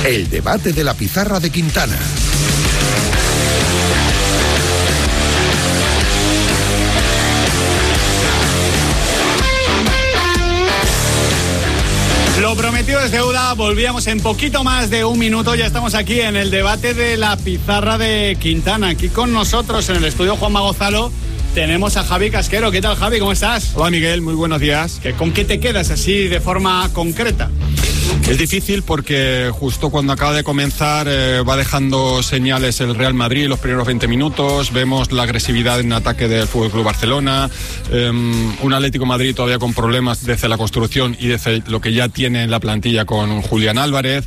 El debate de la pizarra de Quintana. Lo prometido es deuda, volvíamos en poquito más de un minuto, ya estamos aquí en el debate de la pizarra de Quintana. Aquí con nosotros en el estudio Juanma Gonzalo tenemos a Javi Casquero. ¿Qué tal, Javi? ¿Cómo estás? Hola, Miguel, muy buenos días. ¿Con qué te quedas así de forma concreta? Es difícil porque justo cuando acaba de comenzar va dejando señales el Real Madrid los primeros 20 minutos, vemos la agresividad en ataque del FC Barcelona, un Atlético Madrid todavía con problemas desde la construcción y desde lo que ya tiene en la plantilla con Julián Álvarez,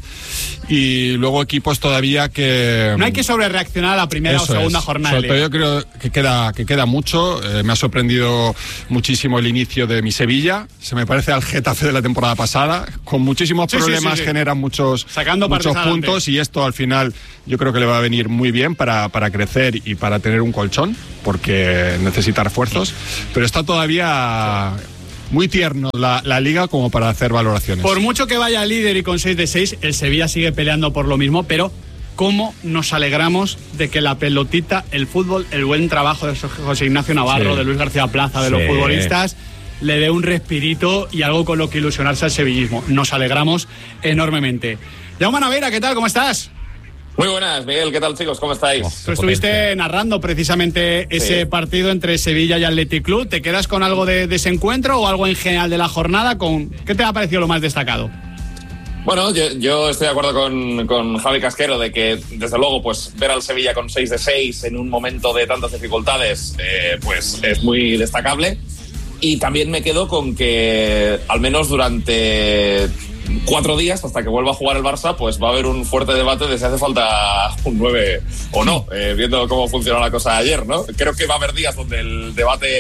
y luego equipos todavía que... No hay que sobrereaccionar a la primera o segunda jornada. Sobre todo yo creo que queda mucho. Me ha sorprendido muchísimo el inicio de mi Sevilla, se me parece al Getafe de la temporada pasada, con muchísimos problemas, generan muchos puntos, y esto al final yo creo que le va a venir muy bien para crecer y para tener un colchón, porque necesita refuerzos, pero está todavía muy tierno la liga como para hacer valoraciones. Por mucho que vaya líder y con 6 de 6, el Sevilla sigue peleando por lo mismo, pero cómo nos alegramos de que la pelotita, el fútbol, el buen trabajo de José Ignacio Navarro, de Luis García Plaza, de los futbolistas, le dé un respirito y algo con lo que ilusionarse al sevillismo. Nos alegramos enormemente. Jaume Naveira, ¿qué tal? ¿Cómo estás? Muy buenas, Miguel. ¿Qué tal, chicos? ¿Cómo estáis? Tú estuviste narrando precisamente ese partido entre Sevilla y Athletic Club. ¿Te quedas con algo de ese encuentro o algo en general de la jornada? ¿Qué te ha parecido lo más destacado? Bueno, yo estoy de acuerdo con Javi Casquero de que, desde luego, pues ver al Sevilla con 6 de 6 en un momento de tantas dificultades, pues es muy destacable. Y también me quedo con que, al menos durante 4 días, hasta que vuelva a jugar el Barça, pues va a haber un fuerte debate de si hace falta un 9 o no, viendo cómo funcionó la cosa ayer, ¿no? Creo que va a haber días donde el debate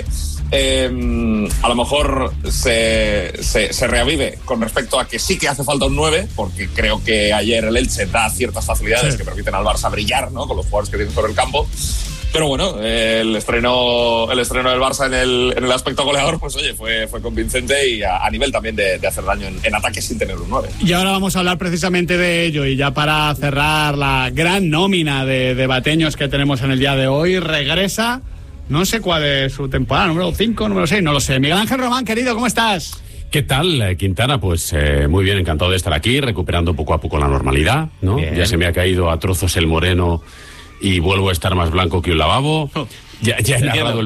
a lo mejor se reavive con respecto a que sí que hace falta un 9, porque creo que ayer el Elche da ciertas facilidades que permiten al Barça brillar, ¿no?, con los jugadores que tienen sobre el campo. Pero bueno, el estreno del Barça en el aspecto goleador, pues oye, fue convincente, y a nivel también de hacer daño en ataque sin tener un 9. Y ahora vamos a hablar precisamente de ello, y ya para cerrar la gran nómina de bateños que tenemos en el día de hoy, regresa, no sé cuál es su temporada, número 5, número 6, no lo sé. Miguel Ángel Román, querido, ¿cómo estás? ¿Qué tal, Quintana? Pues muy bien, encantado de estar aquí, recuperando poco a poco la normalidad, ¿no? Bien. Ya se me ha caído a trozos el moreno y vuelvo a estar más blanco que un lavabo. Ya he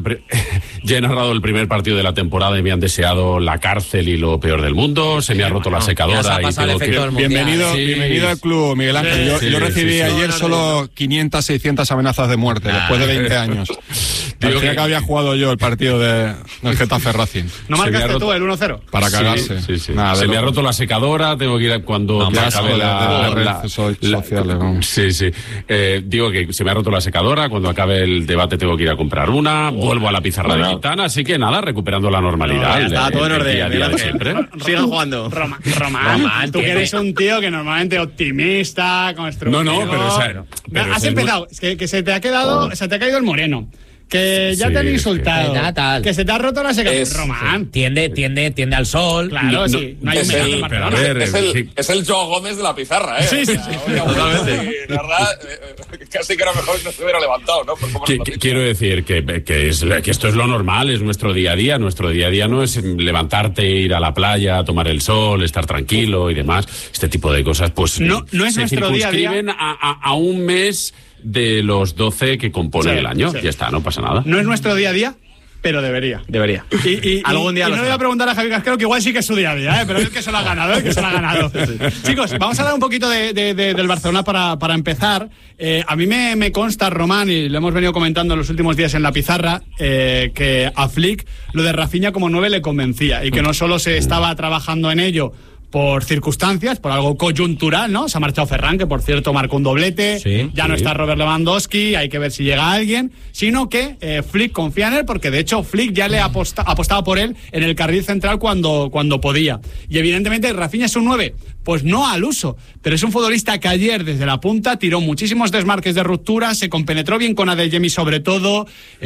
narrado el primer partido de la temporada y me han deseado la cárcel y lo peor del mundo. Se me ha roto la secadora y tengo que... Bienvenido al club, Miguel Ángel. Yo recibí ayer solo 500, 600 amenazas de muerte después de 20 años. Parecía que había jugado yo el partido del Getafe Racing. ¿No marcaste tú el 1-0? Para cagarse. Nada, se me ha roto la secadora, tengo que ir cuando acabe digo que se me ha roto la secadora, cuando acabe el debate tengo que ir a comprar una, vuelvo a la pizarra de Quintana, así que nada, recuperando la normalidad. Está todo en orden. Sigan jugando. Román, tú que eres un tío que normalmente optimista, constructivo. No, pero has empezado, que se te ha caído el moreno. Que ya te han insultado, que se te ha roto la secadora. Román. Tiende al sol. Claro, sí. No hay es el Joao Gómez de la pizarra, ¿eh? Sí. Totalmente. La verdad, casi que era mejor que no se hubiera levantado, ¿no? Quiero decir que esto es lo normal, es nuestro día a día. Nuestro día a día no es levantarte, ir a la playa, tomar el sol, estar tranquilo y demás. Este tipo de cosas, pues no es nuestro día a día. Se circunscriben a un mes de los 12 que componen el año. Ya está, no pasa nada. No es nuestro día a día, pero debería. Y algún día le voy a preguntar a Javi Casquero, que igual sí que es su día a día, pero es que se lo ha ganado, Chicos, vamos a hablar un poquito del Barcelona para empezar. A mí me consta, Román, y lo hemos venido comentando en los últimos días en la pizarra, que a Flick lo de Rafinha como 9 le convencía, y que no solo se estaba trabajando en ello por circunstancias, por algo coyuntural, ¿no? Se ha marchado Ferran, que por cierto marcó un doblete, no está Robert Lewandowski, hay que ver si llega alguien, sino que Flick confía en él, porque de hecho Flick ya le apostaba por él en el carril central cuando podía. Y evidentemente Rafinha es un 9 pues no al uso, pero es un futbolista que ayer desde la punta tiró muchísimos desmarques de ruptura, se compenetró bien con Adeyemi sobre todo,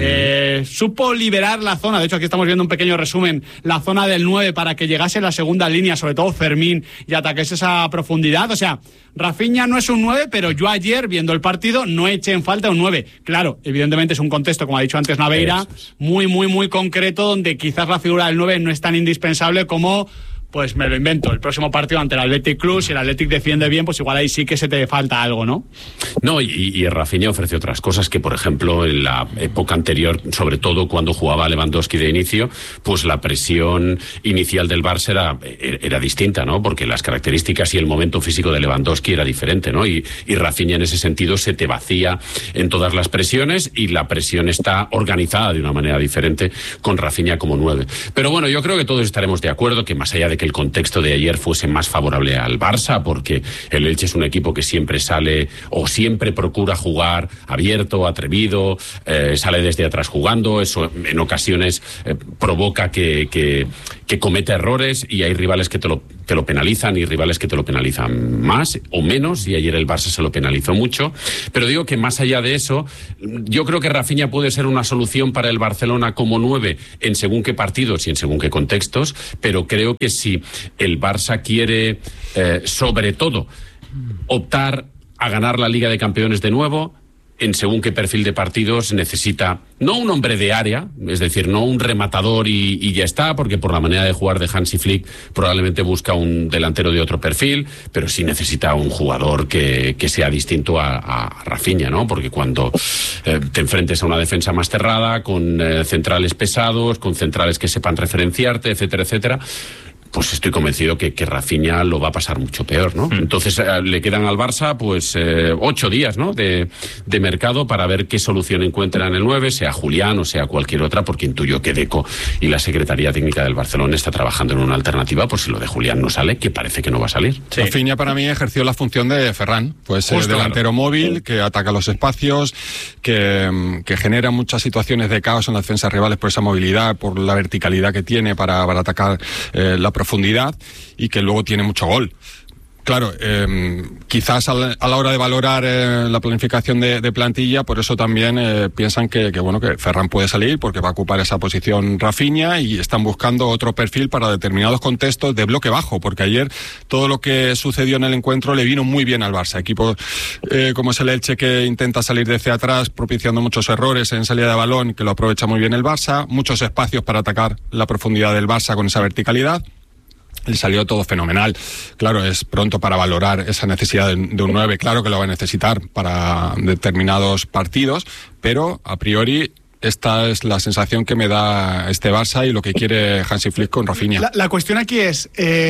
supo liberar la zona, de hecho aquí estamos viendo un pequeño resumen, la zona del 9 para que llegase la segunda línea, sobre todo Fermín, y ataquese esa profundidad. O sea, Rafinha no es un 9, pero yo ayer, viendo el partido, no eché en falta un 9. Claro, evidentemente es un contexto, como ha dicho antes Naveira, muy concreto, donde quizás la figura del 9 no es tan indispensable como... Pues me lo invento, el próximo partido ante el Athletic Club, si el Athletic defiende bien, pues igual ahí sí que se te falta algo, ¿no? No, y Rafinha ofrece otras cosas que, por ejemplo, en la época anterior, sobre todo cuando jugaba Lewandowski de inicio, pues la presión inicial del Barça era distinta, ¿no? Porque las características y el momento físico de Lewandowski era diferente, ¿no? Y Rafinha en ese sentido se te vacía en todas las presiones y la presión está organizada de una manera diferente con Rafinha como 9. Pero bueno, yo creo que todos estaremos de acuerdo que más allá de que el contexto de ayer fuese más favorable al Barça, porque el Elche es un equipo que siempre sale o siempre procura jugar abierto, atrevido, sale desde atrás jugando, eso en ocasiones provoca que cometa errores y hay rivales que te lo penalizan y rivales que te lo penalizan más o menos, y ayer el Barça se lo penalizó mucho, pero digo que más allá de eso, yo creo que Rafinha puede ser una solución para el Barcelona como 9 en según qué partidos y en según qué contextos, pero creo que si el Barça quiere, sobre todo, optar a ganar la Liga de Campeones de nuevo, en según qué perfil de partidos necesita no un hombre de área, es decir, no un rematador y ya está, porque por la manera de jugar de Hansi Flick probablemente busca un delantero de otro perfil, pero sí necesita un jugador que sea distinto a Rafinha, ¿no? Porque cuando te enfrentes a una defensa más cerrada, con centrales pesados, con centrales que sepan referenciarte, etcétera, etcétera, pues estoy convencido que Rafinha lo va a pasar mucho peor, ¿no? Entonces le quedan al Barça pues 8 días, ¿no? de mercado para ver qué solución encuentran en el 9, sea Julián o sea cualquier otra, porque intuyo que Deco y la Secretaría Técnica del Barcelona está trabajando en una alternativa por si lo de Julián no sale, que parece que no va a salir. Sí. Rafinha para mí ejerció la función de Ferran, pues delantero móvil, que ataca los espacios, que genera muchas situaciones de caos en las defensas rivales por esa movilidad, por la verticalidad que tiene para atacar la profundidad, y que luego tiene mucho gol. Claro, quizás a la hora de valorar la planificación de plantilla, por eso también piensan que Ferran puede salir porque va a ocupar esa posición Rafinha, y están buscando otro perfil para determinados contextos de bloque bajo, porque ayer todo lo que sucedió en el encuentro le vino muy bien al Barça. Equipos como es el Elche, que intenta salir desde atrás propiciando muchos errores en salida de balón, que lo aprovecha muy bien el Barça, muchos espacios para atacar la profundidad del Barça con esa verticalidad. Le salió todo fenomenal. Claro, es pronto para valorar esa necesidad de un 9. Claro que lo va a necesitar para determinados partidos, pero a priori esta es la sensación que me da este Barça y lo que quiere Hansi Flick con Rafinha. La cuestión aquí es...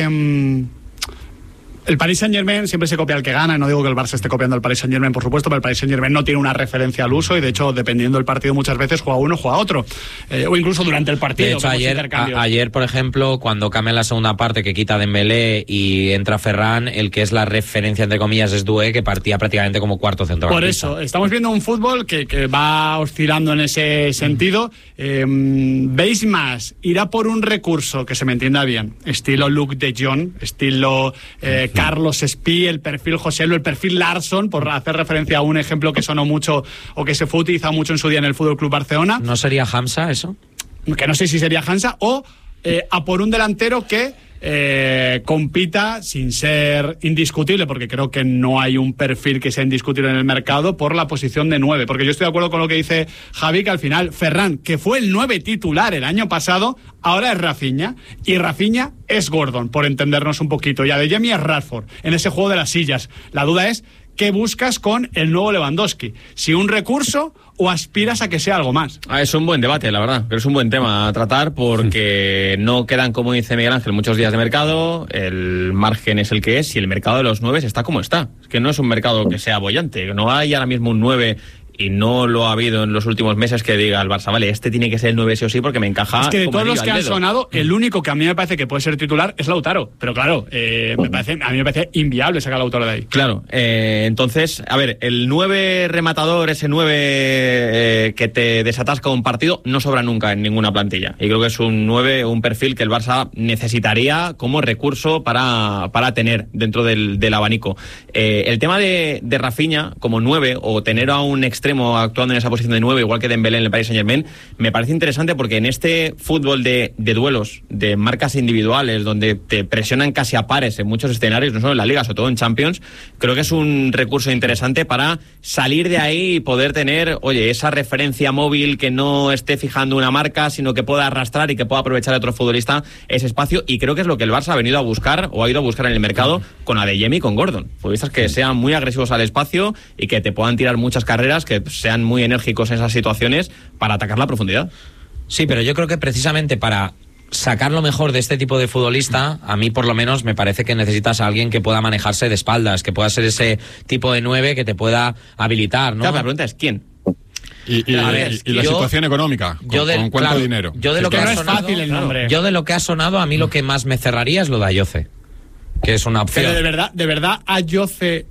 El Paris Saint-Germain siempre se copia al que gana, no digo que el Barça esté copiando al Paris Saint-Germain, por supuesto, pero el Paris Saint-Germain no tiene una referencia al uso y de hecho, dependiendo del partido, muchas veces juega uno, juega otro, o incluso durante el partido. De hecho, ayer, por ejemplo, cuando cambia la segunda parte, que quita Dembélé y entra Ferran, el que es la referencia, entre comillas, es Doué, que partía prácticamente como cuarto centrocampista. Por eso, estamos viendo un fútbol que va oscilando en ese sentido. ¿Veis más? Irá por un recurso que se me entienda bien, estilo Luke de Jong, estilo Carlos Espí, el perfil Joselu, el perfil Larsson, por hacer referencia a un ejemplo que sonó mucho o que se fue utilizado mucho en su día en el Fútbol Club Barcelona. ¿No sería Hamza eso? Que no sé si sería Hamza, o a por un delantero que compita sin ser indiscutible, porque creo que no hay un perfil que sea indiscutible en el mercado, por la posición de 9, porque yo estoy de acuerdo con lo que dice Javi, que al final Ferran, que fue el 9 titular el año pasado, ahora es Rafinha, y Rafinha es Gordon, por entendernos un poquito, y Adeyemi es Rashford, en ese juego de las sillas. La duda es, ¿qué buscas con el nuevo Lewandowski? ¿Si un recurso o aspiras a que sea algo más? Es un buen debate, la verdad, pero es un buen tema a tratar porque no quedan, como dice Miguel Ángel, muchos días de mercado, el margen es el que es y el mercado de los 9 está como está. Es que no es un mercado que sea boyante, no hay ahora mismo un 9 y no lo ha habido en los últimos meses que diga el Barça, vale, este tiene que ser el 9 sí o sí porque me encaja. Es que de todos los que han sonado, el único que a mí me parece que puede ser titular es Lautaro. Pero claro, a mí me parece inviable sacar a Lautaro de ahí. Claro, entonces, a ver, el 9 rematador, ese 9 que te desatasca un partido, no sobra nunca en ninguna plantilla. Y creo que es un 9, un perfil que el Barça necesitaría como recurso para tener dentro del abanico. El tema de Rafinha como 9 o tener a un extremo actuando en esa posición de 9, igual que Dembélé en el Paris Saint-Germain, me parece interesante porque en este fútbol de duelos, de marcas individuales, donde te presionan casi a pares en muchos escenarios, no solo en la Liga, sobre todo en Champions, creo que es un recurso interesante para salir de ahí y poder tener, oye, esa referencia móvil que no esté fijando una marca, sino que pueda arrastrar y que pueda aprovechar a otro futbolista ese espacio, y creo que es lo que el Barça ha venido a buscar o ha ido a buscar en el mercado con Adeyemi y con Gordon. Futbolistas que sean muy agresivos al espacio y que te puedan tirar muchas carreras, que sean muy enérgicos en esas situaciones para atacar la profundidad. Sí, pero yo creo que precisamente para sacar lo mejor de este tipo de futbolista, a mí por lo menos me parece que necesitas a alguien que pueda manejarse de espaldas, que pueda ser ese tipo de 9 que te pueda habilitar, ¿no? Claro, la pregunta es ¿quién? Y la situación económica, con cuánto dinero. Yo de lo que no ha es sonado, fácil el nombre. Yo de lo que ha sonado, a mí lo que más me cerraría es lo de Ayoce, que es una opción. Pero de verdad Ayoce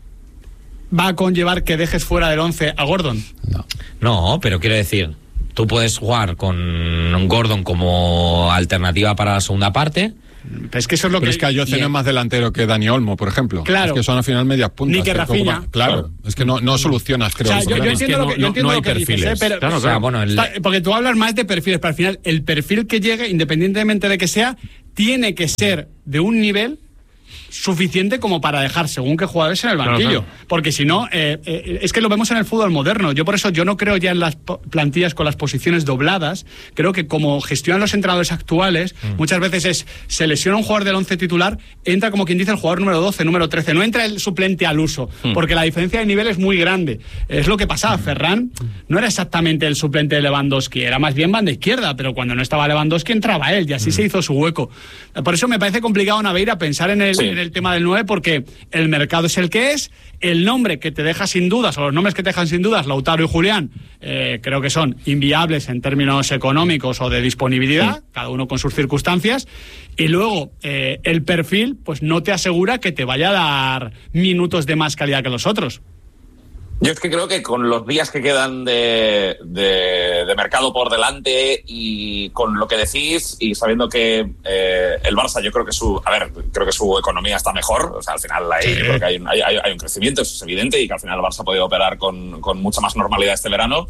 va a conllevar que dejes fuera del 11 a Gordon. No, pero quiero decir, tú puedes jugar con un Gordon como alternativa para la segunda parte. Pero es que eso es lo pero que... es que Ayoce no es más delantero que Dani Olmo, por ejemplo. Claro. Es que son al final medias puntas. Ni que Rafinha. Claro, es que no solucionas, creo. O sea, yo entiendo lo que dices, pero... Claro, o sea, bueno, porque tú hablas más de perfiles, pero al final el perfil que llegue, independientemente de que sea, tiene que ser de un nivel suficiente como para dejar según qué jugadores en el banquillo. Claro. Porque si no, es que lo vemos en el fútbol moderno. Yo por eso yo no creo ya en las plantillas con las posiciones dobladas. Creo que como gestionan los entrenadores actuales, muchas veces se lesiona un jugador del 11 titular, entra como quien dice el jugador número 12, número 13, no entra el suplente al uso, porque la diferencia de nivel es muy grande. Es lo que pasaba. Ferran no era exactamente el suplente de Lewandowski, era más bien banda izquierda, pero cuando no estaba Lewandowski entraba él y así se hizo su hueco. Por eso me parece complicado, Naveira, pensar en el tema del 9, porque el mercado es el que es, el nombre que te deja sin dudas, o los nombres que te dejan sin dudas, Lautaro y Julián, creo que son inviables en términos económicos o de disponibilidad, cada uno con sus circunstancias, y luego el perfil pues no te asegura que te vaya a dar minutos de más calidad que los otros. Yo es que creo que con los días que quedan de mercado por delante y con lo que decís y sabiendo que el Barça, yo creo que su economía está mejor, o sea, al final creo que hay un crecimiento, eso es evidente, y que al final el Barça ha podido operar con mucha más normalidad este verano.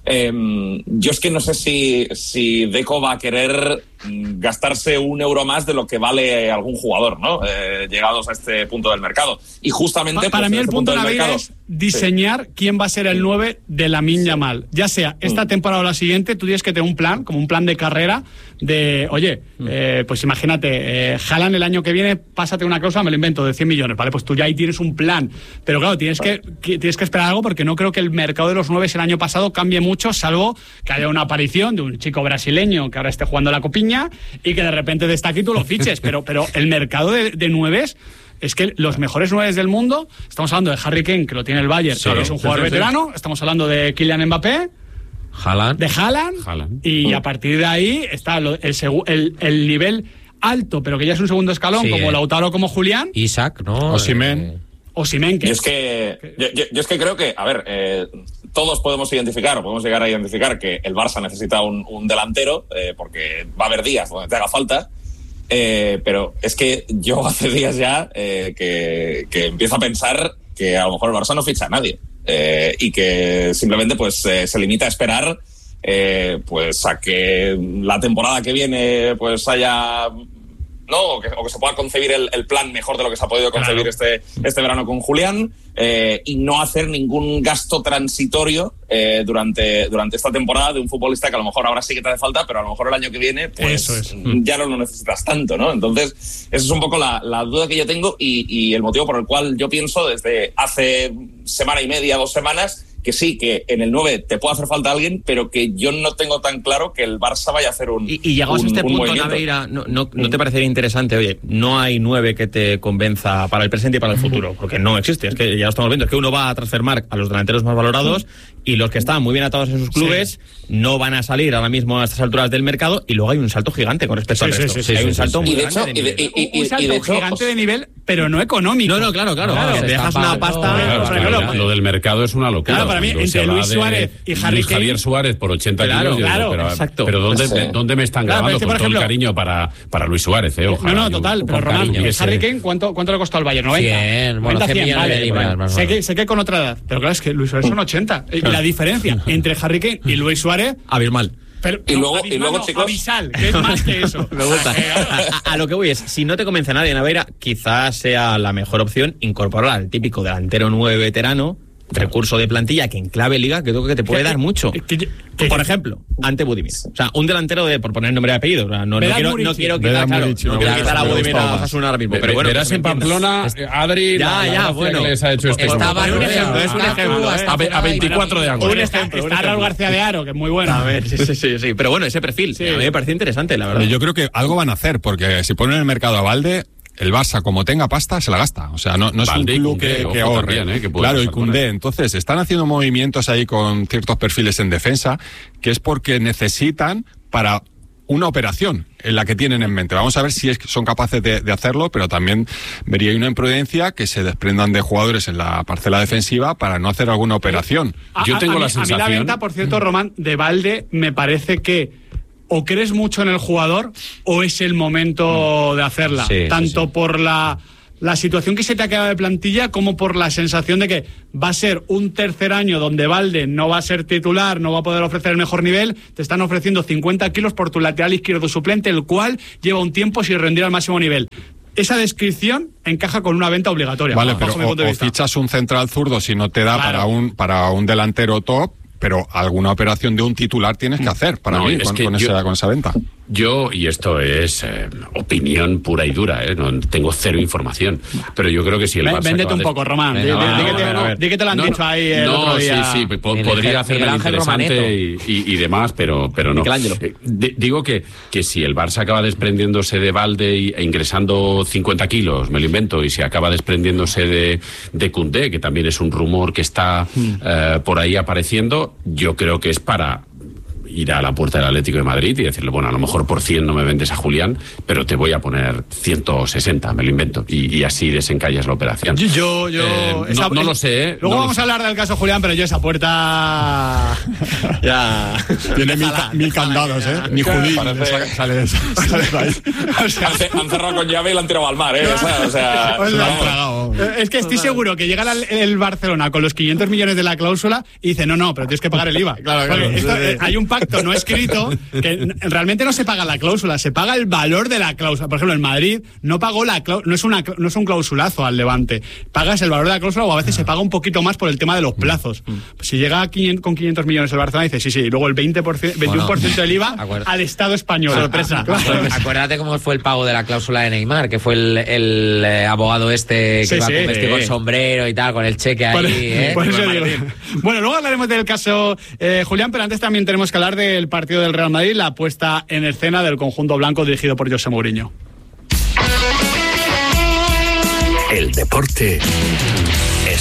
Yo es que no sé si Deco va a querer gastarse €1 más de lo que vale algún jugador, ¿no? Llegados a este punto del mercado. Y justamente para mí el punto de la vida es diseñar quién va a ser el 9 de Lamine Yamal. Ya sea esta temporada o la siguiente, tú tienes que tener un plan, como un plan de carrera de, oye, pues imagínate, Haaland el año que viene, pásate una cláusula, me lo invento, de 100 millones, ¿vale? Pues tú ya ahí tienes un plan. Pero claro, tienes que esperar algo, porque no creo que el mercado de los 9 el año pasado cambie mucho, salvo que haya una aparición de un chico brasileño que ahora esté jugando la Copiña y que de repente destaque y tú lo fiches. Pero el mercado de 9 es que los mejores 9 del mundo, estamos hablando de Harry Kane, que lo tiene el Bayern, que es un jugador veterano, estamos hablando de Kylian Mbappé, de Haaland. Y a partir de ahí está el nivel alto, pero que ya es un segundo escalón, como Lautaro, como Julián. Isaac, ¿no? Osimhen, que yo es que creo que, a ver, todos podemos identificar, o podemos llegar a identificar que el Barça necesita un delantero, porque va a haber días donde te haga falta, pero es que yo hace días ya que empiezo a pensar que a lo mejor el Barça no ficha a nadie, y que simplemente pues se limita a esperar pues a que la temporada que viene pues haya... ¿no? O que se pueda concebir el plan mejor de lo que se ha podido concebir este verano con Julián, y no hacer ningún gasto transitorio durante esta temporada de un futbolista que a lo mejor ahora sí que te hace falta, pero a lo mejor el año que viene pues ya no lo necesitas tanto, ¿no? Entonces esa es un poco la duda que yo tengo y el motivo por el cual yo pienso desde hace semana y media, 2 semanas, que sí, que en el 9 te puede hacer falta alguien, pero que yo no tengo tan claro que el Barça vaya a hacer un Y llegados a este punto, Naveira, ¿no te parecería interesante? Oye, no hay 9 que te convenza para el presente y para el futuro, porque no existe. Es que ya lo estamos viendo, es que uno va a transfermar a los delanteros más valorados y los que están muy bien atados en sus clubes no van a salir ahora mismo a estas alturas del mercado, y luego hay un salto gigante con respecto al resto. Hay un salto muy grande de nivel. Un salto gigante de nivel, pero no económico. No, claro. Dejas una pasta. Lo del mercado es una locura. Claro, para mí, entre Luis Suárez y Harry Kane. Javier Suárez por 80 kilos. Exacto. Pero ¿dónde me están grabando? Con todo el cariño para Luis Suárez, ojalá. No, total. Pero Román, Harry Kane, ¿cuánto le costó al Bayern? 90. 100 millones de libras. Sé que con otra edad. Pero claro, es que Luis Suárez son 80. Y la diferencia entre Harry Kane y Luis Suárez... abismal. Pero, y luego chicos, abisal, que es más que eso. Me gusta. A lo que voy es, si no te convence nadie, Naveira, quizás sea la mejor opción incorporar al típico delantero 9 veterano, recurso de plantilla que en clave liga creo que te puede dar mucho. Por ejemplo, ante Budimir. O sea, un delantero por poner nombre y apellido. O sea, no quiero quitar a Budimir a Osasuna ahora mismo. Pero bueno, verás en Pamplona, Adri, bueno, que les ha hecho este estaba un ejemplo, a 24 de agosto. Un ejemplo. Está Raúl García de Aro, que es muy bueno. A ver, sí. Pero bueno, ese perfil, a mí me parece interesante, la verdad. Yo creo que algo van a hacer, porque si ponen en el mercado a Valde, el Barça, como tenga pasta, se la gasta. O sea, no es un club que ahorre. También, claro, y Koundé. Entonces, están haciendo movimientos ahí con ciertos perfiles en defensa, que es porque necesitan para una operación en la que tienen en mente. Vamos a ver si son capaces de hacerlo, pero también vería una imprudencia que se desprendan de jugadores en la parcela defensiva para no hacer alguna operación. Yo tengo la sensación... A mí la venta, por cierto, Román, de Valde, me parece que o crees mucho en el jugador o es el momento de hacerla. Tanto por la situación que se te ha quedado de plantilla como por la sensación de que va a ser un tercer año donde Valde no va a ser titular, no va a poder ofrecer el mejor nivel. Te están ofreciendo 50 kilos por tu lateral izquierdo suplente, el cual lleva un tiempo sin rendir al máximo nivel. Esa descripción encaja con una venta obligatoria. Vale, pero o fichas un central zurdo si no te da para un delantero top, pero alguna operación de un titular tienes que hacer para mí con esa venta. Yo, y esto es opinión pura y dura, no tengo cero información, pero yo creo que si el Barça... Véndete un poco, Román. Di que te lo han dicho ahí el otro día. Sí, podría hacerme interesante y demás, pero no. Digo que si el Barça acaba desprendiéndose de Valde e ingresando 50 kilos, me lo invento, y si acaba desprendiéndose de Koundé, que también es un rumor que está por ahí apareciendo, yo creo que es para ir a la puerta del Atlético de Madrid y decirle, bueno, a lo mejor por 100 no me vendes a Julián, pero te voy a poner 160, me lo invento, y así desencallas la operación. No lo sé. Luego vamos a hablar del caso Julián, pero yo esa puerta ya tiene mil candados, ni Judín sale de ahí. Han cerrado con llave y la han tirado al mar, o sea es que estoy seguro que llega el Barcelona con los 500 millones de la cláusula y dice, no, pero tienes que pagar el IVA. Claro. Hay un pacto no escrito que realmente no se paga la cláusula, se paga el valor de la cláusula. Por ejemplo, en Madrid no pagó la cláusula, no es un clausulazo al Levante. Pagas el valor de la cláusula o a veces se paga un poquito más por el tema de los plazos. Si llega con 500 millones el Barcelona, dice sí, y luego el 21% del IVA al Estado español. Sorpresa. Acuérdate cómo fue el pago de la cláusula de Neymar, que fue el abogado que iba con vestido con sombrero y tal, con el cheque ahí. Por eso digo. Bueno, luego hablaremos del caso Julián, pero antes también tenemos que hablar del partido del Real Madrid, la puesta en escena del conjunto blanco dirigido por José Mourinho. El deporte